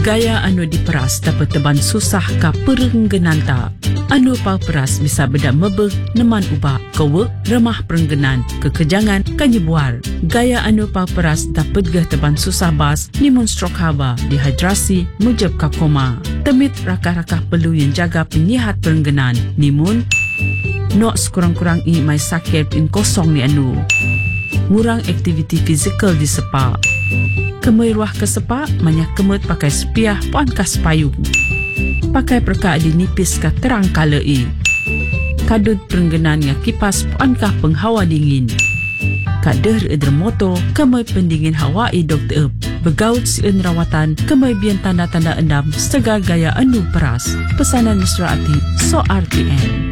Gaya anu diperas dapat teban susah ka perenggenan ta. Anu pal peras bisa bedak mebeg neman ubah kewek remah perenggenan kekejangan kanyebuar. Gaya anu pal peras dapat gah teban susah bas nimun strok haba dehidrasi mujab ka koma. Temit rakah-rakah perlu yang jaga penyihat perenggenan nimun nok sekurang-kurang i mai sakit in kosong ni anu. Ngurang aktiviti fizikal di sepa. Kemai ruah ke sepa banyak kemut pakai sepiah puan kas payung. Pakai perka di nipis ka terang kala i. Kadut perenggenan nga kipas puan ka penghawa dingin. Kader moto kemai pendingin hawa i dokter begaut si rawatan kemai bian tanda-tanda endam segar gaya anu peras. Pesanan Nusra Ati, So RTN.